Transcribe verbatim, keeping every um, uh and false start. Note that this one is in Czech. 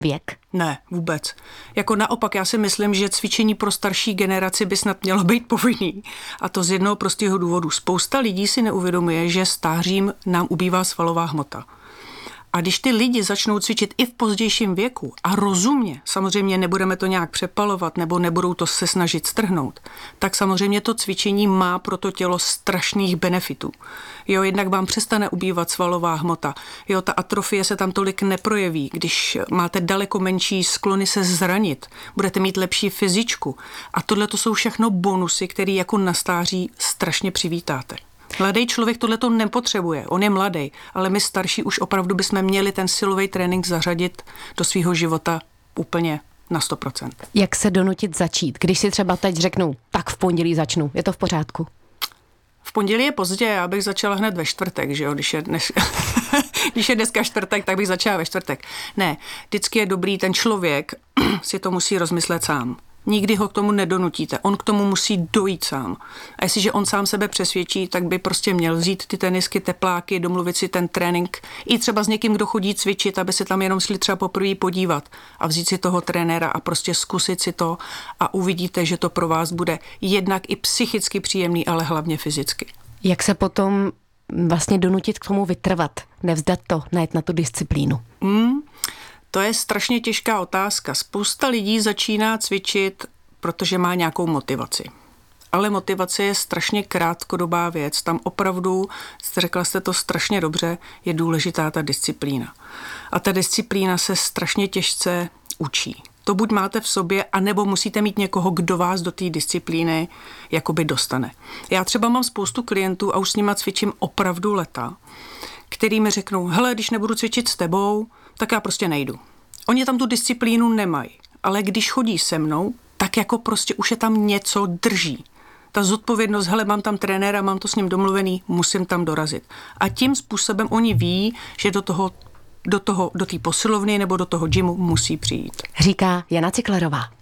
věk? Ne, vůbec. Jako naopak, já si myslím, že cvičení pro starší generaci by snad mělo být povinný. A to z jednoho prostého důvodu. Spousta lidí si neuvědomuje, že stářím nám ubývá svalová hmota. A když ty lidi začnou cvičit i v pozdějším věku a rozumně, samozřejmě nebudeme to nějak přepalovat nebo nebudou to se snažit strhnout, tak samozřejmě to cvičení má pro to tělo strašných benefitů. Jo, jednak vám přestane ubývat svalová hmota. Jo, ta atrofie se tam tolik neprojeví. Když máte daleko menší sklony se zranit, budete mít lepší fyzičku. A tohle to jsou všechno bonusy, které jako na stáří strašně přivítáte. Mladý člověk tohleto nepotřebuje, on je mladý, ale my starší už opravdu bychom měli ten silový trénink zařadit do svého života úplně na sto procent. Jak se donutit začít, když si třeba teď řeknu, tak v pondělí začnu, je to v pořádku? V pondělí je pozdě, já bych začala hned ve čtvrtek, že jo, když je, dnes, když je dneska čtvrtek, tak bych začala ve čtvrtek. Ne, vždycky je dobrý, ten člověk si to musí rozmyslet sám. Nikdy ho k tomu nedonutíte, on k tomu musí dojít sám. A jestliže on sám sebe přesvědčí, tak by prostě měl vzít ty tenisky, tepláky, domluvit si ten trénink. I třeba s někým, kdo chodí cvičit, aby se tam jenom šli třeba poprvé podívat a vzít si toho trenéra a prostě zkusit si to a uvidíte, že to pro vás bude jednak i psychicky příjemný, ale hlavně fyzicky. Jak se potom vlastně donutit k tomu vytrvat, nevzdat to, najet na tu disciplínu? Hmm. To je strašně těžká otázka. Spousta lidí začíná cvičit, protože má nějakou motivaci. Ale motivace je strašně krátkodobá věc. Tam opravdu, řekla jste to strašně dobře, je důležitá ta disciplína. A ta disciplína se strašně těžce učí. To buď máte v sobě, anebo musíte mít někoho, kdo vás do té disciplíny jakoby dostane. Já třeba mám spoustu klientů a už s nima cvičím opravdu leta, který mi řeknou, hele, když nebudu cvičit s tebou, tak já prostě nejdu. Oni tam tu disciplínu nemají, ale když chodí se mnou, tak jako prostě už je tam něco drží. Ta zodpovědnost, hele, mám tam trenéra, mám to s ním domluvený, musím tam dorazit. A tím způsobem oni ví, že do toho, do toho, do té posilovny nebo do toho gymu musí přijít. Říká Jana Ciklerová.